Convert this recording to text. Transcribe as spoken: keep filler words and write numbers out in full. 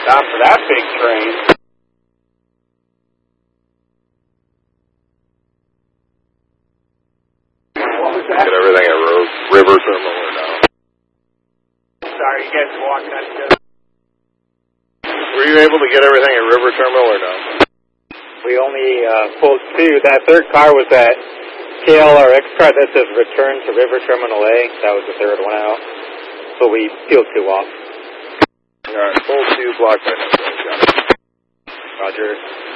Not for that big train. Get everything at Ro- River Terminal or no? Sorry, you guys are walking on each other. Were you able to get everything at River Terminal or no? We only uh, pulled two. That third car was that K L R X car that says return to River Terminal A. That was the third one out. So we peeled two off. All right, pull two, block by no. Got it. Roger.